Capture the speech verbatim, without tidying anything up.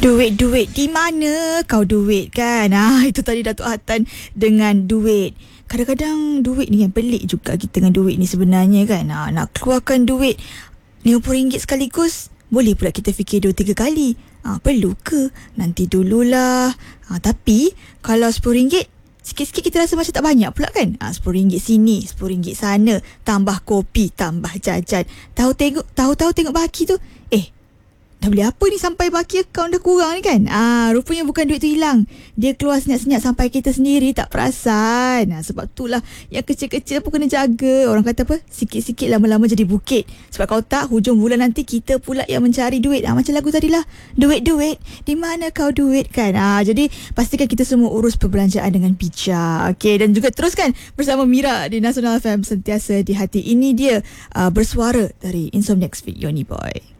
Duit-duit di mana kau duit kan? Ah, itu tadi Datuk Hatan dengan duit. Kadang-kadang duit ni yang pelik juga kita dengan duit ni sebenarnya kan. Ah, nak keluarkan duit lima puluh ringgit sekaligus, boleh pula kita fikir dua tiga kali. Ah, perlu ke? Nanti dululah. Ah, tapi kalau sepuluh ringgit, sikit-sikit kita rasa macam tak banyak pula kan. Ah, sepuluh ringgit sini, sepuluh ringgit sana, tambah kopi, tambah jajan. Tahu tengok, tahu-tahu tengok baki tu, eh, dah beli apa ni sampai baki akaun dah kurang ni kan? Ah, rupanya bukan duit tu hilang. Dia keluar senyap-senyap sampai kita sendiri tak perasan. Ah, sebab itulah yang kecil-kecil pun kena jaga. Orang kata apa? Sikit-sikit lama-lama jadi bukit. Sebab kalau tak, hujung bulan nanti kita pula yang mencari duit. Ah, macam lagu tadi lah. Duit-duit, di mana kau duit kan? Ah, jadi pastikan kita semua urus perbelanjaan dengan bijak. Okey, dan juga teruskan bersama Mira di Nasional F M, sentiasa di hati. Ini dia uh, bersuara dari Insomniac Fit Yoni Boy.